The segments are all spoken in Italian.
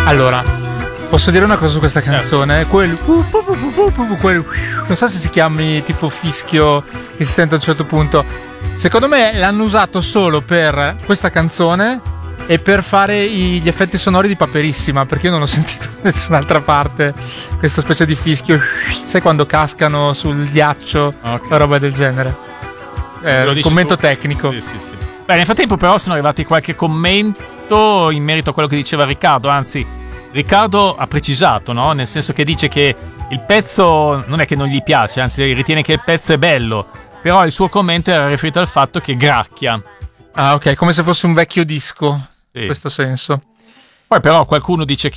Allora, posso dire una cosa su questa canzone? Non so se si chiami tipo fischio che si sente a un certo punto. Secondo me l'hanno usato solo per questa canzone e per fare gli effetti sonori di Paperissima, perché io non ho sentito da nessun'altra parte questa specie di fischio, sai, quando cascano sul ghiaccio o roba del genere. Commento tecnico. Sì. Beh, nel frattempo però sono arrivati qualche commento in merito a quello che diceva Riccardo, anzi Riccardo ha precisato, no? Nel senso che dice che il pezzo non è che non gli piace, anzi ritiene che il pezzo è bello, però il suo commento era riferito al fatto che gracchia. Ah, ok, come se fosse un vecchio disco, in questo senso. Poi però qualcuno dice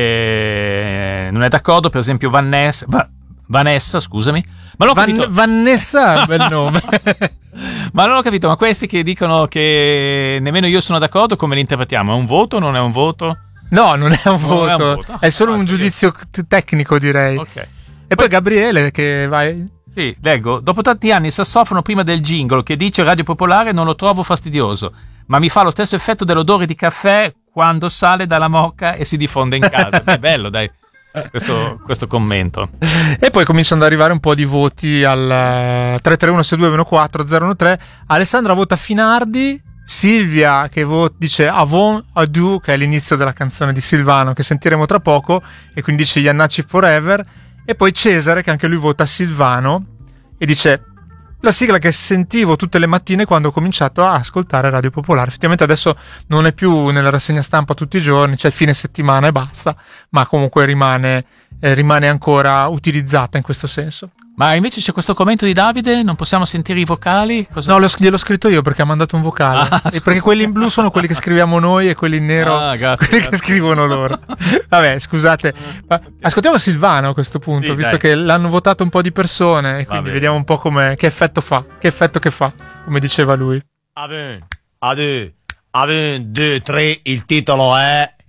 che non è d'accordo, per esempio Vanessa, scusami. Ma l'ho capito. Vanessa, bel nome. Ma non ho capito, ma questi che dicono che nemmeno io sono d'accordo, come li interpretiamo? È un voto o non è un voto? No, non è un voto. È solo un giudizio tecnico, direi. Ok. E poi Gabriele che vai... Sì, leggo. Dopo tanti anni il sassofono prima del jingle che dice Radio Popolare non lo trovo fastidioso, ma mi fa lo stesso effetto dell'odore di caffè quando sale dalla moka e si diffonde in casa. È bello, dai, questo commento. E poi cominciano ad arrivare un po' di voti al 331-6214-013. Alessandra vota Finardi, Silvia che dice Avant Adieu, che è l'inizio della canzone di Silvano che sentiremo tra poco, e quindi dice Iannacci Forever. E poi Cesare che anche lui vota Silvano e dice la sigla che sentivo tutte le mattine quando ho cominciato a ascoltare Radio Popolare. Effettivamente adesso non è più nella rassegna stampa tutti i giorni, c'è il fine settimana e basta, ma comunque rimane ancora utilizzata in questo senso. Ma invece c'è questo commento di Davide, non possiamo sentire i vocali? No, gliel'ho scritto io perché ha mandato un vocale. Perché quelli in blu sono quelli che scriviamo noi e quelli in nero quelli che scrivono loro. Vabbè, scusate. Ma ascoltiamo Silvano a questo punto, visto che l'hanno votato un po' di persone e quindi vediamo un po' che effetto fa, come diceva lui. A 1, 2, 3, il titolo è